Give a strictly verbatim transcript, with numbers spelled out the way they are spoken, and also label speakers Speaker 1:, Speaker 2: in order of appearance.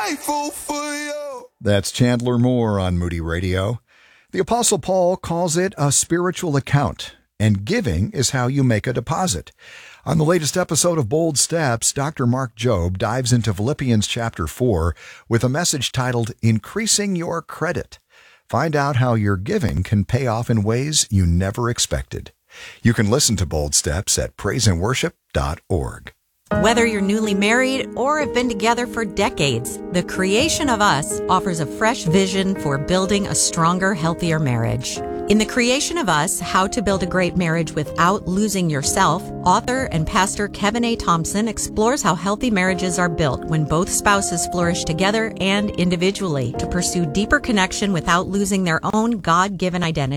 Speaker 1: grateful for you.
Speaker 2: That's Chandler Moore on Moody Radio. The Apostle Paul calls it a spiritual account, and giving is how you make a deposit. On the latest episode of Bold Steps, Doctor Mark Jobe dives into Philippians chapter four with a message titled Increasing Your Credit. Find out how your giving can pay off in ways you never expected. You can listen to Bold Steps at praise and worship dot org.
Speaker 3: Whether you're newly married or have been together for decades, The Creation of Us offers a fresh vision for building a stronger, healthier marriage. In The Creation of Us, How to Build a Great Marriage Without Losing Yourself, author and pastor Kevin A. Thompson explores how healthy marriages are built when both spouses flourish together and individually to pursue deeper connection without losing their own God-given identity.